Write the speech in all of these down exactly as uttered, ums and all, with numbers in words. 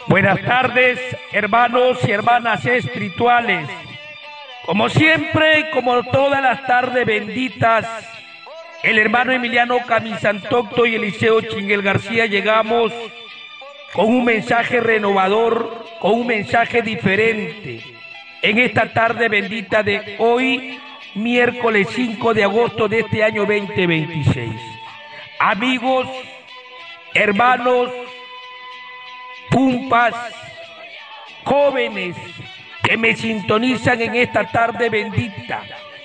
Buenas tardes, hermanos y hermanas espirituales. Como siempre, como todas las tardes benditas, el hermano Emiliano Camisantocto y Eliseo Chinguel García llegamos con un mensaje renovador, con un mensaje diferente. En esta tarde bendita de hoy, miércoles cinco de agosto de este año veinte veintiséis. Amigos, hermanos, pumpas, jóvenes que me sintonizan en esta tarde bendita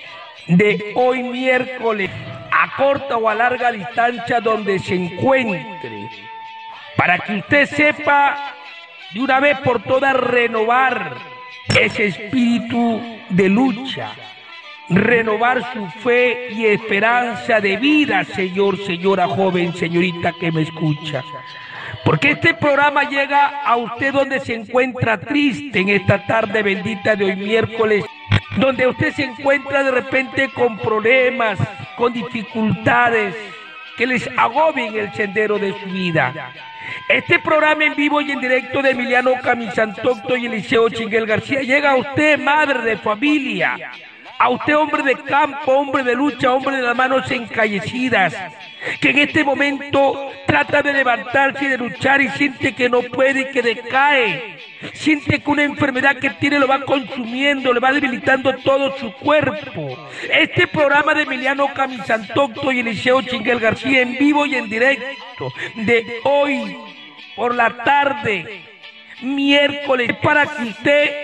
de hoy miércoles, a corta o a larga distancia donde se encuentre, para que usted sepa de una vez por todas renovar ese espíritu de lucha, renovar su fe y esperanza de vida, señor, señora joven, señorita que me escucha. Porque este programa llega a usted donde se encuentra triste en esta tarde bendita de hoy miércoles, donde usted se encuentra de repente con problemas, con dificultades que les agobien el sendero de su vida. Este programa en vivo y en directo de Emiliano Camisantocto y Eliseo Chinguel García llega a usted, madre de familia, a usted, hombre de campo, hombre de lucha, hombre de las manos encallecidas, que en este momento trata de levantarse y de luchar y siente que no puede y que decae, siente que una enfermedad que tiene lo va consumiendo, le va debilitando todo su cuerpo. Este programa de Emiliano Camisantocto y Eliseo Chinguel García en vivo y en directo de hoy por la tarde, miércoles, para que usted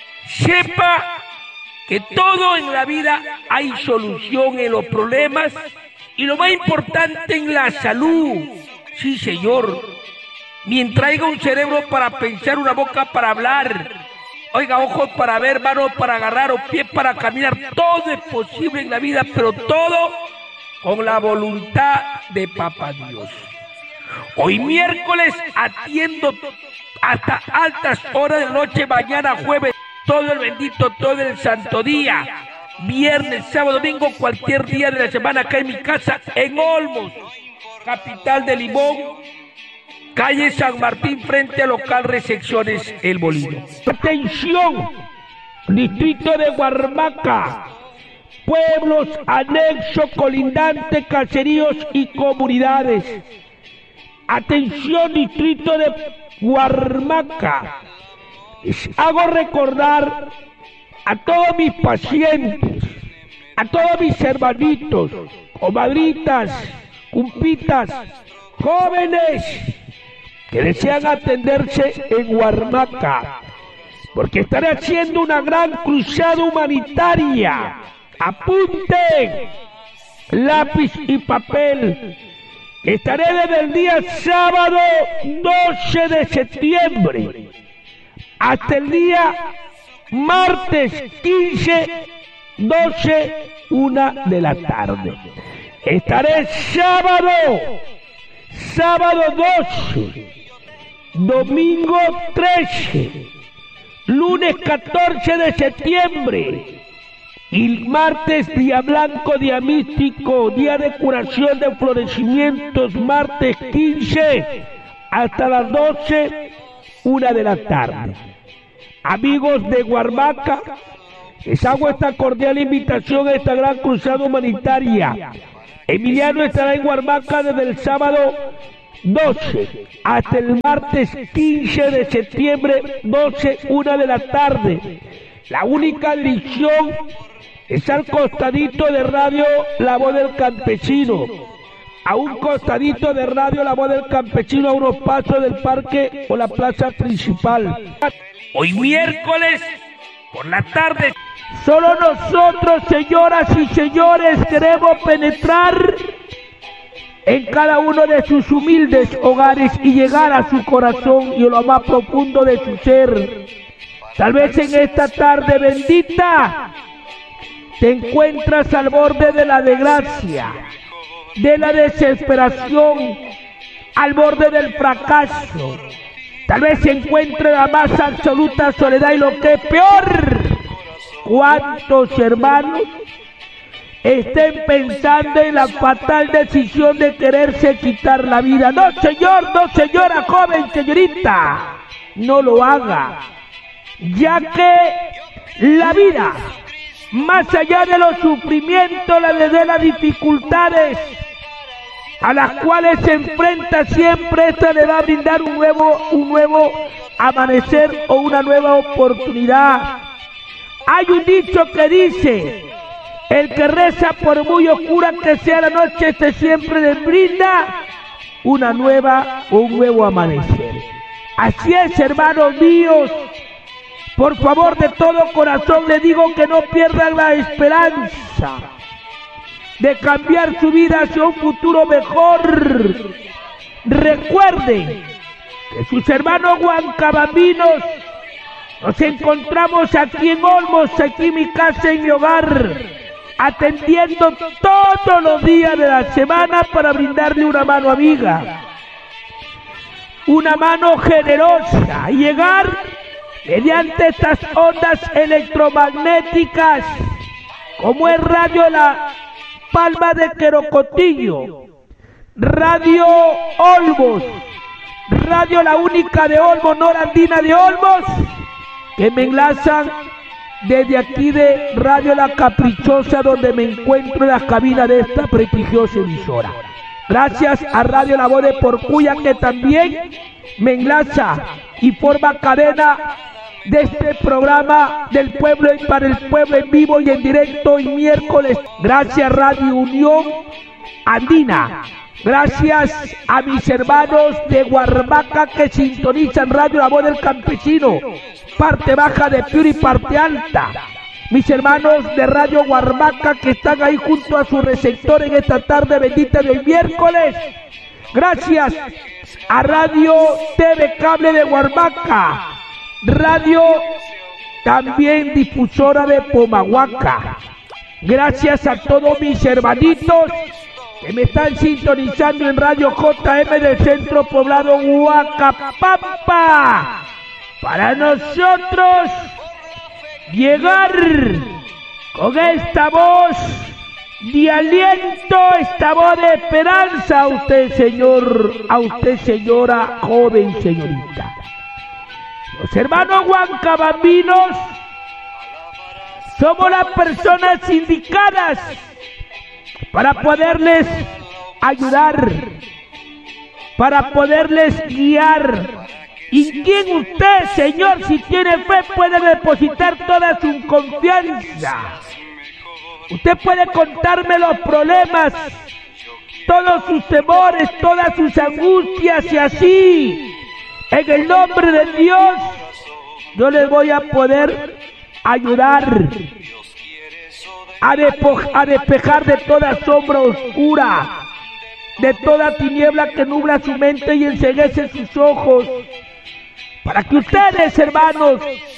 sepa que todo en la vida hay solución en los problemas y lo más importante en la salud. Sí, señor. Mientras haya un cerebro para pensar, una boca para hablar, oiga, ojos para ver, manos para agarrar o pies para caminar, todo es posible en la vida, pero todo con la voluntad de Papá Dios. Hoy miércoles atiendo hasta altas horas de la noche, mañana jueves, todo el bendito, todo el santo día, viernes, sábado, domingo, cualquier día de la semana acá en mi casa, en Olmos, capital de Limón, calle San Martín, frente al local Recepciones El Molino. Atención, distrito de Guarmaca, pueblos anexos, colindantes, caseríos y comunidades. Atención, distrito de Guarmaca. Hago recordar a todos mis pacientes, a todos mis hermanitos, comadritas, cumpitas, jóvenes que desean atenderse en Guarmaca, porque estaré haciendo una gran cruzada humanitaria. Apunten lápiz y papel. Estaré desde el día sábado doce de septiembre hasta el día martes quince, doce, una de la tarde. Estaré sábado, sábado doce, domingo trece, lunes catorce de septiembre y martes día blanco, día místico, día de curación de florecimientos, martes quince hasta las doce, una de la tarde. Amigos de Guarmaca, les hago esta cordial invitación a esta gran cruzada humanitaria. Emiliano estará en Guarmaca desde el sábado doce hasta el martes quince de septiembre, doce, una de la tarde. La única dirección es al costadito de Radio La Voz del Campesino, a un costadito de Radio La Voz del Campesino, a unos pasos del parque o la plaza principal. Hoy miércoles, por la tarde, solo nosotros, señoras y señores, queremos penetrar en cada uno de sus humildes hogares y llegar a su corazón y a lo más profundo de su ser. Tal vez en esta tarde bendita te encuentras al borde de la desgracia, de la desesperación, al borde del fracaso. Tal vez se encuentre la más absoluta soledad y lo que es peor, ¿cuántos hermanos estén pensando en la fatal decisión de quererse quitar la vida? No, señor, no, señora, joven, señorita. no lo haga, ya que la vida, más allá de los sufrimientos, de las dificultades a las cuales se enfrenta siempre, esta le va a brindar un nuevo, un nuevo amanecer o una nueva oportunidad. Hay un dicho que dice: el que reza por muy oscura que sea la noche, este siempre le brinda una nueva o un nuevo amanecer. Así es, hermanos míos, por favor, de todo corazón les digo que no pierdan la esperanza de cambiar su vida hacia un futuro mejor. Recuerden que sus hermanos huancabambinos nos encontramos aquí en Olmos, aquí en mi casa, en mi hogar, atendiendo todos los días de la semana para brindarle una mano amiga, una mano generosa, y llegar mediante estas ondas electromagnéticas, como es Radio La Palma de Querocotillo, Radio Olmos, Radio La Única de Olmos, Norandina de Olmos, que me enlazan desde aquí de Radio La Caprichosa, donde me encuentro en las cabinas de esta prestigiosa emisora. Gracias a Radio La Voz de Porcuya, que también me enlaza y forma cadena de este programa del pueblo y para el pueblo, en vivo y en directo y miércoles. Gracias Radio Unión Andina. Gracias a mis hermanos de Guarmaca que sintonizan Radio La Voz del Campesino, parte baja de Piura y parte alta. Mis hermanos de Radio Guarmaca que están ahí junto a su receptor en esta tarde bendita de hoy miércoles. Gracias a Radio T V Cable de Guarmaca, Radio también difusora de Pomahuaca. Gracias a todos mis hermanitos que me están sintonizando en Radio J M del Centro Poblado Huacapampa. Para nosotros llegar con esta voz de aliento, esta voz de esperanza a usted, señor, a usted, señora, joven, señorita. Los hermanos huancabambinos somos las personas indicadas para poderles ayudar, para poderles guiar. ¿Y quién usted, señor, si tiene fe, puede depositar toda su confianza? Usted puede contarme los problemas, todos sus temores, todas sus angustias, y así, en el nombre de Dios, yo les voy a poder ayudar a, a despejar de toda sombra oscura, de toda tiniebla que nubla su mente y enceguece sus ojos, para que ustedes, hermanos,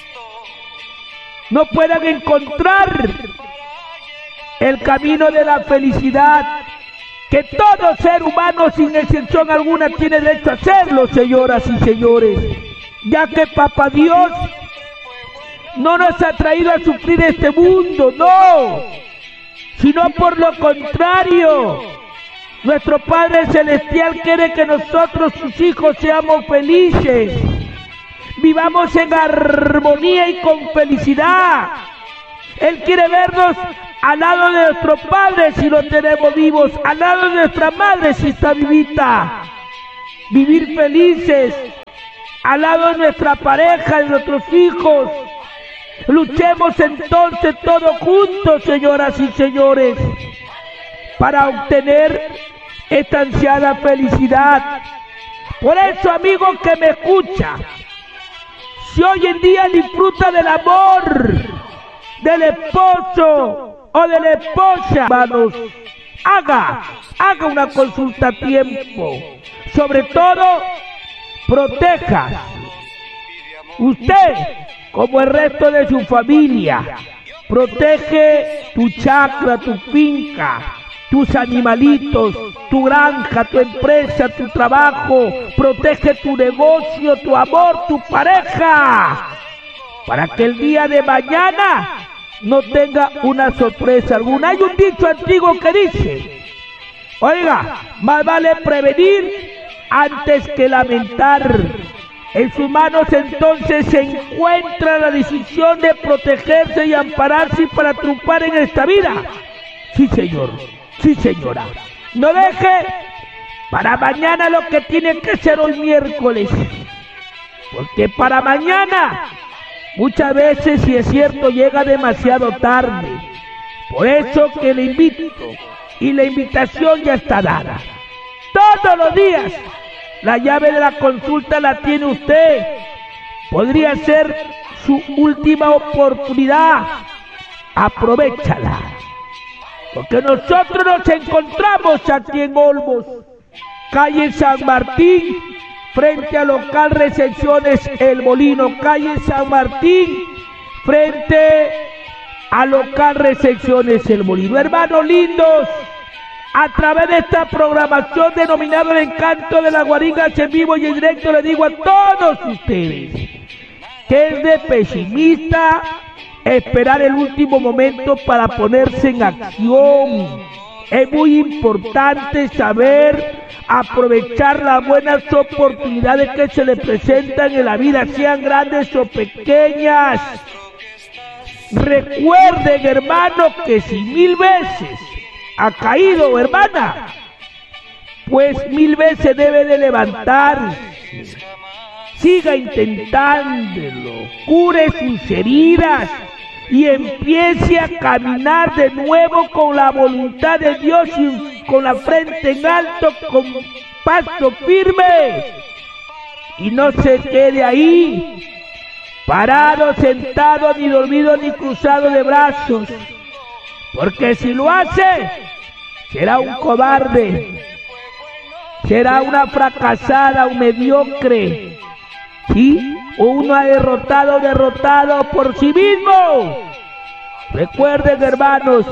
no puedan encontrar el camino de la felicidad, que todo ser humano sin excepción alguna tiene derecho a hacerlo, señoras y señores, ya que Papá Dios no nos ha traído a sufrir este mundo, no, sino por lo contrario, nuestro Padre Celestial quiere que nosotros, sus hijos, seamos felices, vivamos en armonía y con felicidad. Él quiere vernos al lado de nuestro Padre si lo tenemos vivos, al lado de nuestra Madre si está vivita, vivir felices, al lado de nuestra pareja, de nuestros hijos. Luchemos entonces todos juntos, señoras y señores, para obtener esta ansiada felicidad. Por eso, amigo que me escucha, si hoy en día disfruta del amor del esposo o de la esposa, hermanos, haga, haga una consulta a tiempo. Sobre todo, proteja usted, como el resto de su familia, protege tu chacra, tu finca, tus animalitos, tu granja, tu empresa, tu trabajo, protege tu negocio, tu amor, tu pareja, para que el día de mañana no tenga una sorpresa alguna. Hay un dicho antiguo que dice, oiga, más vale prevenir antes que lamentar. En sus manos entonces se encuentra la decisión de protegerse y ampararse para triunfar en esta vida. Sí, señor. Sí, señora. No deje para mañana lo que tiene que ser hoy miércoles. Porque para mañana, muchas veces, si es cierto, llega demasiado tarde. Por eso que le invito, y la invitación ya está dada. Todos los días, la llave de la consulta la tiene usted. Podría ser su última oportunidad. Aprovéchala. Porque nosotros nos encontramos aquí en Olmos, calle San Martín, frente a local Recepciones El Molino, calle San Martín, frente a local Recepciones El Molino. Hermanos lindos, a través de esta programación denominada El Encanto de las Guaringas en vivo y en directo, le digo a todos ustedes que es de pesimista esperar el último momento para ponerse en acción. Es muy importante saber aprovechar las buenas oportunidades que se le presentan en la vida, sean grandes o pequeñas. Recuerden, hermano, que si mil veces ha caído, hermana, pues mil veces debe de levantarse. Siga intentándolo, cure sus heridas y empiece a caminar de nuevo con la voluntad de Dios y con la frente en alto, con paso firme. Y no se quede ahí, parado, sentado, ni dormido, ni cruzado de brazos. Porque si lo hace, será un cobarde, será una fracasada, un mediocre, ¿sí? O uno ha derrotado, derrotado por sí mismo. Recuerden, hermanos,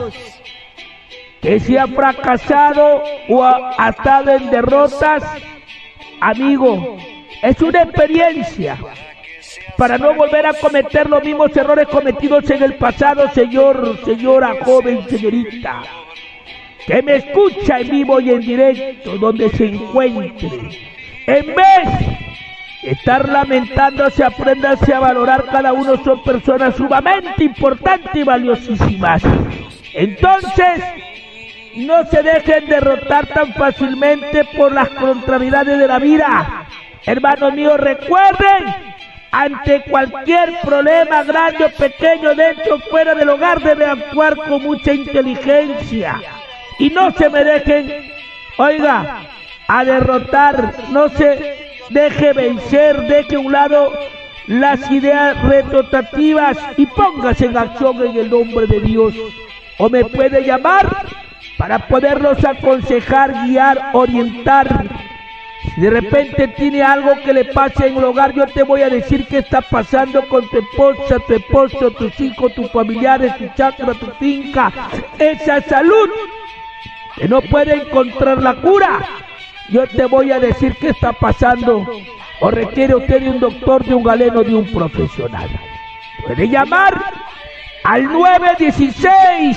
que si ha fracasado o ha, ha estado en derrotas, amigo, es una experiencia para no volver a cometer los mismos errores cometidos en el pasado, señor, señora, joven, señorita, que me escucha en vivo y en directo, donde se encuentre. En vez de estar lamentándose, apréndase a valorar. Cada uno son personas sumamente importantes y valiosísimas. Entonces, no se dejen derrotar tan fácilmente por las contrariedades de la vida. Hermanos míos, recuerden, ante cualquier problema, grande o pequeño, dentro o fuera del hogar, debe actuar con mucha inteligencia. Y no se me dejen, oiga, a derrotar, no se deje vencer, deje a un lado las ideas retrotativas y póngase en acción en el nombre de Dios. O me puede llamar para poderlos aconsejar, guiar, orientar. Si de repente tiene algo que le pase en el hogar, yo te voy a decir qué está pasando con tu esposa, tu esposo, tus hijos, tus familiares, tu chakra, tu finca, esa salud que no puede encontrar la cura. Yo te voy a decir qué está pasando, o requiere usted de un doctor, de un galeno, de un profesional. Puede llamar al nueve dieciséis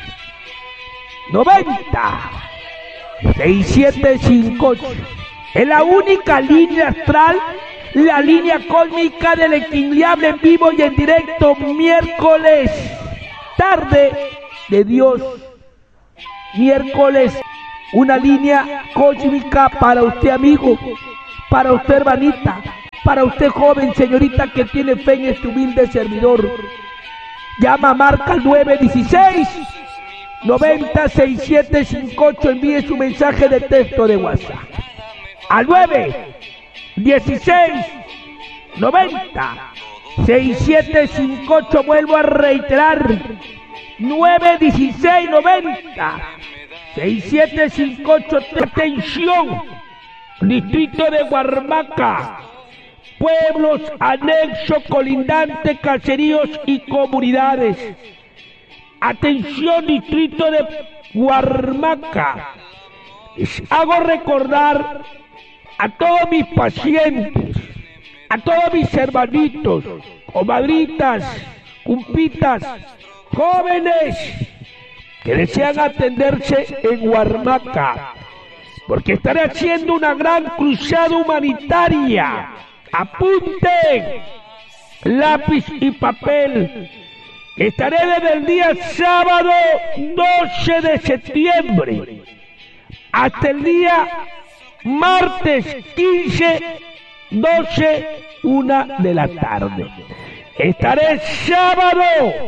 noventa sesenta y siete cincuenta y ocho. Es la única línea astral, la línea cósmica del equilibrable en vivo y en directo, miércoles, tarde de Dios. Miércoles, una línea cósmica para usted, amigo, para usted, hermanita, para usted, joven, señorita, que tiene fe en este humilde servidor. Llama, marca al nueve dieciséis noventa sesenta y siete cincuenta y ocho, envíe su mensaje de texto de WhatsApp. Al nueve dieciséis noventa sesenta y siete cincuenta y ocho, vuelvo a reiterar, nueve dieciséis noventa sesenta y siete cincuenta y ocho. Atención, distrito de Guarmaca, pueblos anexos, colindantes, caseríos y comunidades. Atención, distrito de Guarmaca, les hago recordar a todos mis pacientes, a todos mis hermanitos, comadritas, cumpitas, jóvenes que desean atenderse en Guarmaca, porque estaré haciendo una gran cruzada humanitaria Apunten, lápiz y papel. Estaré desde el día sábado doce de septiembre hasta el día martes quince, doce, una de la tarde. Estaré sábado,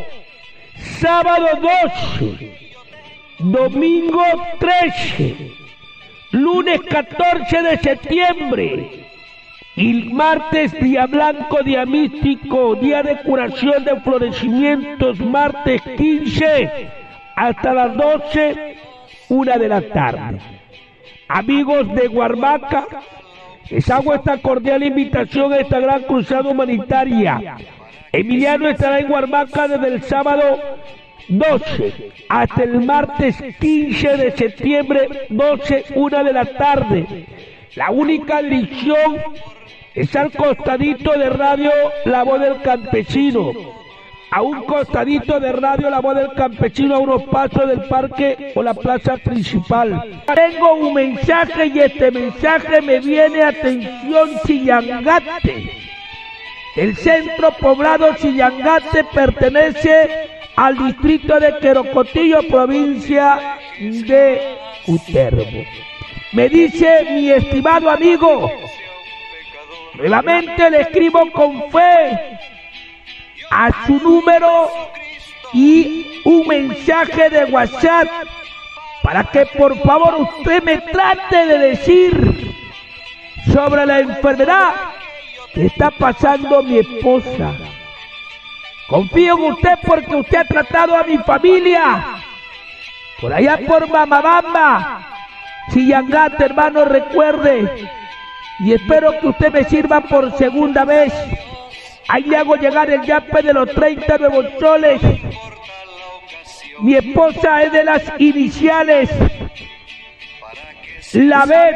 sábado doce, domingo trece, lunes catorce de septiembre y martes día blanco, día místico, día de curación de florecimientos, martes quince hasta las doce, una de la tarde. Amigos de Guarmaca, les hago esta cordial invitación a esta gran cruzada humanitaria. Emiliano estará en Guarmaca desde el sábado doce hasta el martes quince de septiembre, doce, una de la tarde. La única dirección es al costadito de Radio La Voz del Campesino, a un costadito de Radio La Voz del Campesino, a unos pasos del parque o la plaza principal. Tengo un mensaje y este mensaje me viene a atención Chillangate. El centro poblado Chillangate pertenece al distrito de Querocotillo, provincia de Uterbo. Me dice mi estimado amigo, nuevamente le escribo con fe a su número y un mensaje de WhatsApp para que por favor usted me trate de decir sobre la enfermedad que está pasando mi esposa. Confío en usted porque usted ha tratado a mi familia por allá por Mamabamba, Chillangate, hermano, recuerde, y espero que usted me sirva por segunda vez. Ahí le hago llegar el yape de los treinta nuevos soles. Mi esposa es de las iniciales, la B,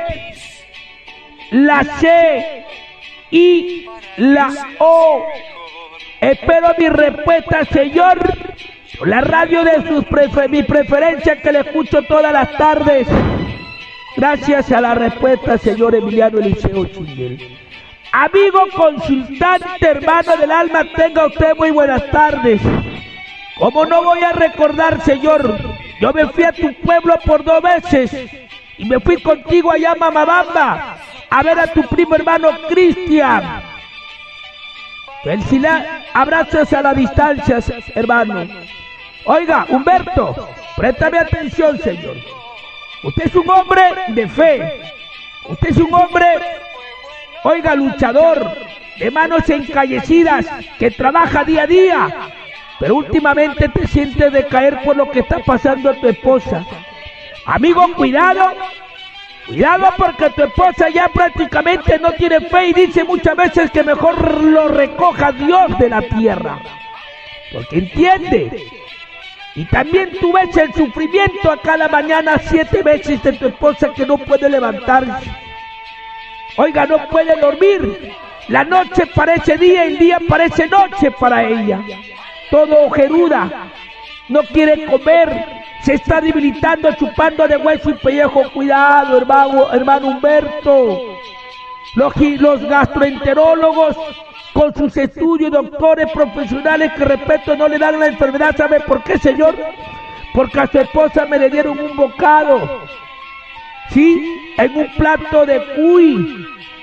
la C y la O. Espero mi respuesta, señor. La radio de sus prefer mi preferencia, que le escucho todas las tardes. Gracias a la respuesta, señor Emiliano Eliseo Chingel. Amigo consultante, hermano del alma, tenga usted muy buenas tardes. ¿Cómo no voy a recordar, señor? Yo me fui a tu pueblo por dos veces y me fui contigo allá a Mamabamba a ver a tu primo hermano Cristian. Felicidades, abrazos a la distancia, hermano. Oiga, Humberto, préstame atención, señor. Usted es un hombre de fe. Usted es un hombre, oiga, luchador, de manos encallecidas, que trabaja día a día. Pero últimamente te sientes decaer por lo que está pasando a tu esposa. Amigo, cuidado. Cuidado porque tu esposa ya prácticamente no tiene fe y dice muchas veces que mejor lo recoja Dios de la tierra. Porque entiende. Y también tú ves el sufrimiento a cada mañana siete veces de tu esposa que no puede levantarse. Oiga, no puede dormir. La noche parece día y el día parece noche para ella. Todo ojeruda. No quiere comer. Se está debilitando, chupando de hueso y pellejo. Cuidado, hermano, hermano Humberto. Los, los gastroenterólogos, con sus estudios, doctores profesionales que respeto, no le dan la enfermedad. ¿Sabe por qué, señor? Porque a su esposa me le dieron un bocado, ¿sí? En un plato de cuy,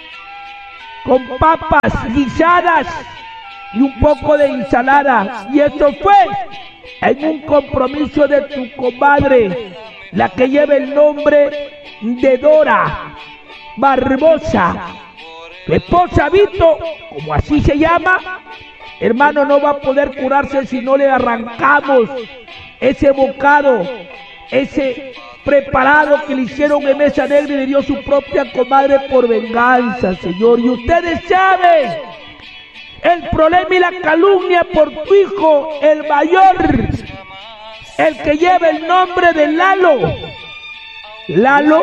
con papas guisadas y un poco de ensalada. Y eso fue en un compromiso de tu comadre, la que lleva el nombre de Dora Barbosa. Tu esposa Vito, como así se llama, hermano, no va a poder curarse si no le arrancamos ese bocado, ese preparado que le hicieron en Mesa Negra y le dio su propia comadre por venganza, señor. Y ustedes saben el problema y la calumnia por tu hijo, el mayor, el que lleva el nombre de Lalo. Lalo,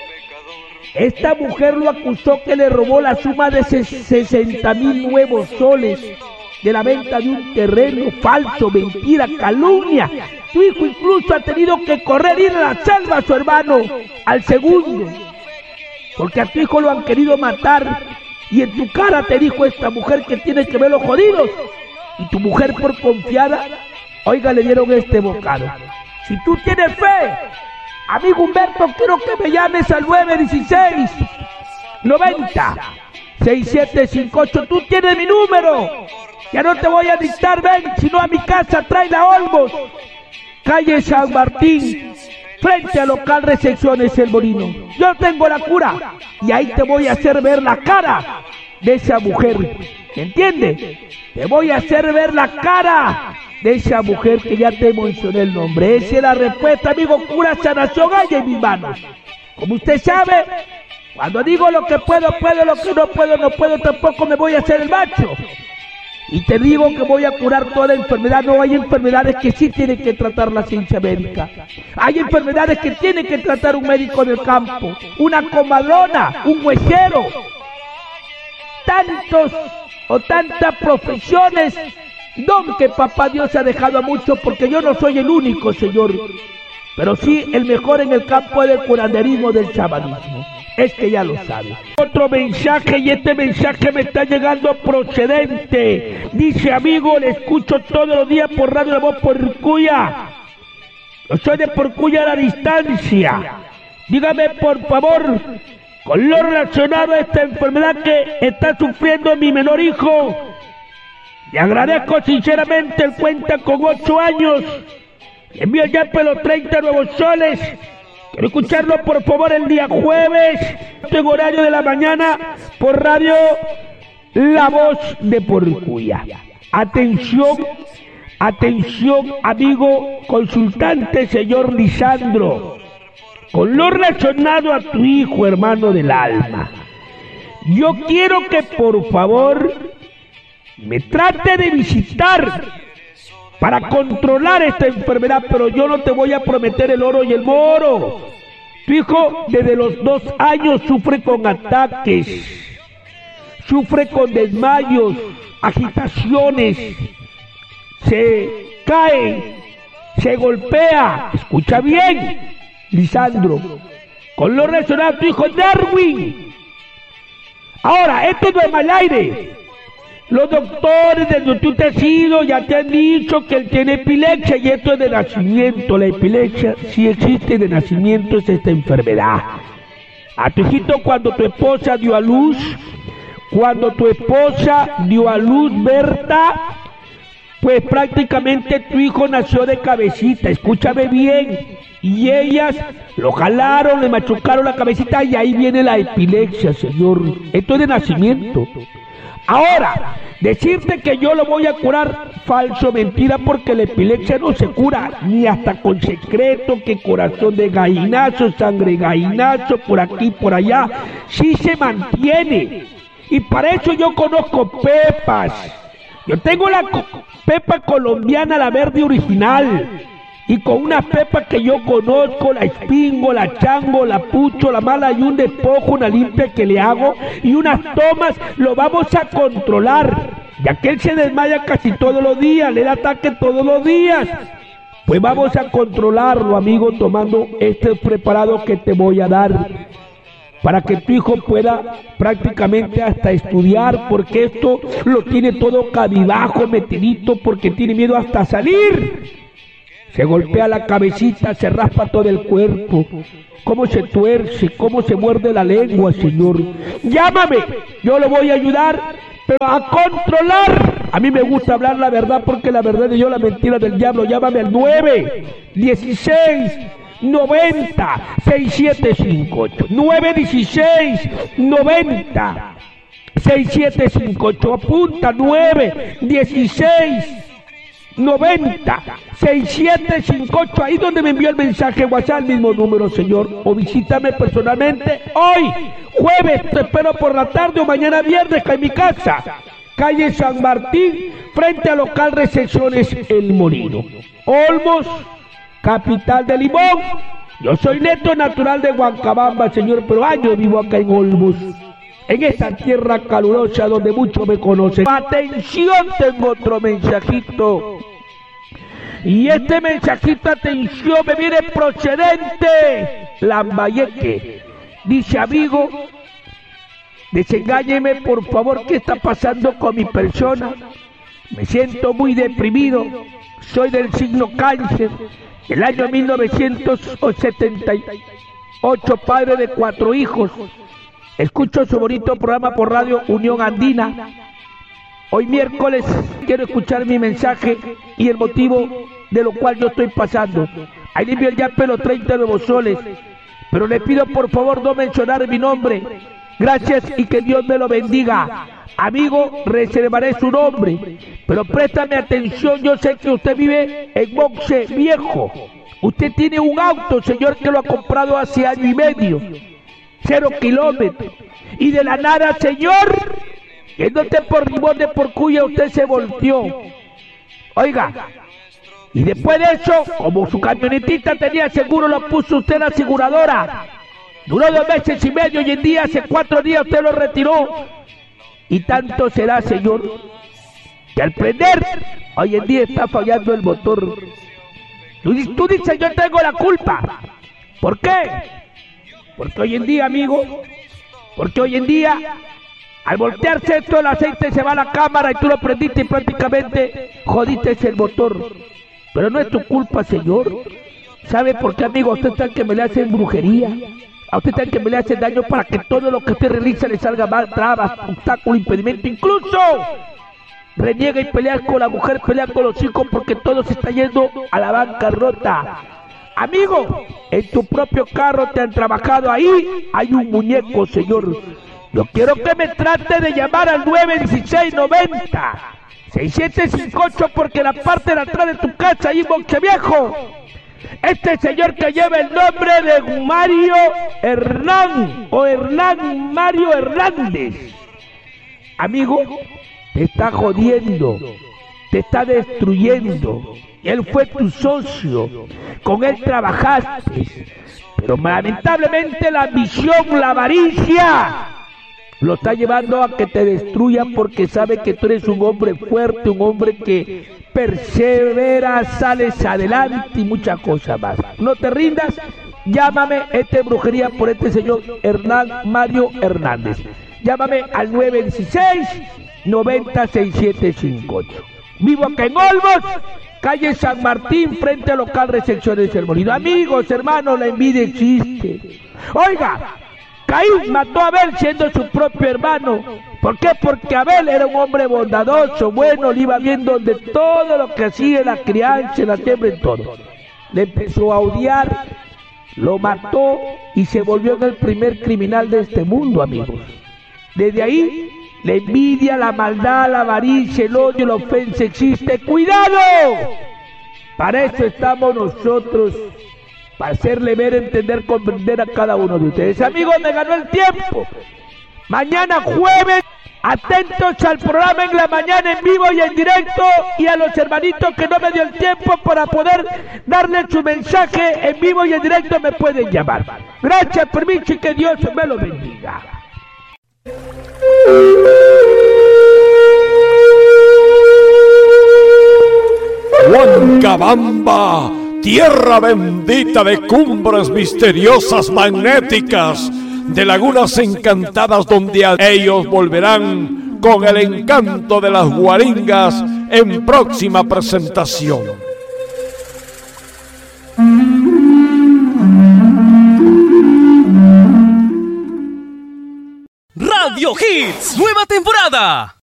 esta mujer lo acusó que le robó la suma de sesenta mil nuevos soles de la venta de un terreno. Falso, mentira, calumnia. Tu hijo incluso ha tenido que correr, ir a la salva a su hermano, al segundo, porque a tu hijo lo han querido matar. Y en tu cara te dijo esta mujer que tienes que ver los jodidos. Y tu mujer por confiada, oiga, le dieron este bocado. Si tú tienes fe, amigo Humberto, quiero que me llames al nueve dieciséis noventa sesenta y siete cincuenta y ocho. Tú tienes mi número. Ya no te voy a dictar, ven, sino a mi casa, trae la Olmos, calle San Martín, frente al local Recepciones El Molino. Yo tengo la cura y ahí te voy a hacer ver la cara de esa mujer. ¿Me entiendes? Te voy a hacer ver la cara de esa mujer que ya te mencioné el nombre. Esa es la respuesta, amigo cura. Sanación hay en mis manos. Como usted sabe, cuando digo lo que puedo, puedo, lo que no puedo, no puedo, tampoco me voy a hacer el macho. Y te digo que voy a curar toda enfermedad. No, hay enfermedades que sí tiene que tratar la ciencia médica. Hay enfermedades que tiene que tratar un médico del campo, una comadrona, un huesero. Tantos o tantas profesiones, don que papá Dios ha dejado a muchos, porque yo no soy el único, Señor, pero sí el mejor en el campo del curanderismo, del chamanismo. Es que ya lo sabe. Otro mensaje, y este mensaje me está llegando procedente. Dice, amigo, le escucho todos los días por Radio La Voz Porcuya. Yo soy de Porcuya a la distancia. Dígame, por favor, con lo relacionado a esta enfermedad que está sufriendo mi menor hijo. Le agradezco sinceramente, él cuenta con ocho años. Le envío ya pelos treinta nuevos soles. Quiero escucharlo, por favor, el día jueves, en horario de la mañana, por Radio La Voz de Porcuya. Atención, atención, amigo consultante, señor Lisandro. Con lo relacionado a tu hijo, hermano del alma, yo quiero que, por favor, me trate de visitar para controlar esta enfermedad, pero yo no te voy a prometer el oro y el moro. Tu hijo desde los dos años sufre con ataques, sufre con desmayos, agitaciones, se cae, se golpea. Escucha bien, Lisandro, con lo relacionado a tu hijo Darwin. Ahora, esto no es mal aire. Los doctores de donde tú te has ido ya te han dicho que él tiene epilepsia, y esto es de nacimiento. La epilepsia sí existe de nacimiento, es esta enfermedad. A tu hijito, cuando tu esposa dio a luz, cuando tu esposa dio a luz, Berta, pues prácticamente tu hijo nació de cabecita, escúchame bien, y ellas lo jalaron, le machucaron la cabecita, y ahí viene la epilepsia, señor. Esto es de nacimiento. Ahora, decirte que yo lo voy a curar, falso, mentira, porque la epilepsia no se cura ni hasta con secreto, que corazón de gallinazo, sangre de gallinazo, por aquí, por allá, sí se mantiene. Y para eso yo conozco pepas. Yo tengo la pepa colombiana, la verde original, y con unas pepas que yo conozco, la espingo, la chango, la pucho, la mala, y un despojo, una limpia que le hago, y unas tomas, lo vamos a controlar, ya que él se desmaya casi todos los días, le da ataque todos los días. Pues vamos a controlarlo, amigo, tomando este preparado que te voy a dar, para que tu hijo pueda prácticamente hasta estudiar, porque esto lo tiene todo cabibajo, metidito, porque tiene miedo hasta salir. Se golpea la cabecita, se raspa todo el cuerpo, cómo se tuerce, cómo se muerde la lengua, señor. Llámame, yo lo voy a ayudar, pero a controlar. A mí me gusta hablar la verdad, porque la verdad es yo, la mentira del diablo. Llámame al nueve dieciséis noventa sesenta y siete cincuenta y ocho. nueve dieciséis noventa sesenta y siete cincuenta y ocho. Apunta, nueve dieciséis noventa sesenta y siete cincuenta y ocho. Ahí donde me envió el mensaje WhatsApp, el mismo número, señor. O visítame personalmente hoy, jueves, te espero por la tarde, o mañana viernes, en mi casa, calle San Martín, frente al local Recepciones El Molino, Olmos, capital de Limón. Yo soy neto natural de Huancabamba, señor, pero años vivo acá en Olmos, en esta tierra calurosa donde muchos me conocen. Atención, tengo otro mensajito. Y este mensajito, atención, me viene procedente Lambayeque. Dice, amigo, Desengáñeme, por favor, ¿qué está pasando con mi persona? Me siento muy deprimido. Soy del signo cáncer. El año mil novecientos setenta y ocho, padre de cuatro hijos. Escucho su bonito programa por Radio Unión Andina. Hoy miércoles quiero escuchar mi mensaje y el motivo de lo cual yo estoy pasando. Ahí le envío el yape los treinta nuevos soles. Pero le pido por favor no mencionar mi nombre. Gracias y que Dios me lo bendiga. Amigo, reservaré su nombre. Pero préstame atención, yo sé que usted vive en Monte Viejo. Usted tiene un auto, señor, que lo ha comprado hace año y medio. Cero kilómetros. Y de la nada, señor, yéndote por Limón de Porcuya, usted se volteó. Oiga, y después de eso, como su camionetita tenía seguro, lo puso usted en la aseguradora. Duró dos meses y medio y en día, hace cuatro días, usted lo retiró. Y tanto será, señor, que al prender, hoy en día está fallando el motor. Tú, tú dices, yo tengo la culpa. ¿Por qué? Porque hoy en día, amigo, porque hoy en día, al voltearse esto, el aceite se va a la cámara y tú lo prendiste y prácticamente jodiste el motor. Pero no es tu culpa, señor. ¿Sabe por qué, amigo? A usted está que me le hacen brujería. A usted está que me le hacen daño para que todo lo que usted realiza le salga mal, trabas, obstáculo, impedimento. Incluso reniega y pelea con la mujer, pelea con los hijos porque todo se está yendo a la bancarrota. Amigo, en tu propio carro te han trabajado ahí, hay un muñeco, señor. Yo quiero que me trate de llamar al nueve dieciséis noventa, seis siete cinco ocho porque la parte de atrás de tu casa, ahí en Monteviejo, este señor que lleva el nombre de Mario Hernán o Hernán Mario Hernández, amigo, te está jodiendo, te está destruyendo. Él fue tu socio, con él trabajaste, pero lamentablemente la ambición, la avaricia, lo está llevando a que te destruya porque sabe que tú eres un hombre fuerte, un hombre que persevera, sales adelante y muchas cosas más. No te rindas, llámame, esta es brujería por este señor Hernán Mario Hernández. Llámame al nueve dieciséis noventa sesenta y siete cincuenta y ocho. Vivo acá en Olmos, calle San Martín, frente al local Recepciones del Molino. Amigos, hermanos, la envidia existe. Oiga, Caín mató a Abel siendo su propio hermano. ¿Por qué? Porque Abel era un hombre bondadoso, bueno, le iba viendo de todo lo que hacía en la crianza, en la siembra, en todo. Le empezó a odiar, lo mató y se volvió en el primer criminal de este mundo, amigos. Desde ahí, la envidia, la maldad, la avaricia, el odio, la ofensa existe. ¡Cuidado! Para eso estamos nosotros, para hacerle ver, entender, comprender a cada uno de ustedes. Amigos, me ganó el tiempo. Mañana jueves, atentos al programa en la mañana en vivo y en directo, y a los hermanitos que no me dio el tiempo para poder darle su mensaje en vivo y en directo me pueden llamar. Gracias, permiso y que Dios me lo bendiga. Huancabamba, tierra bendita de cumbres misteriosas magnéticas, de lagunas encantadas donde a ellos volverán con el encanto de las guaringas en próxima presentación. Radio Hits, nueva temporada.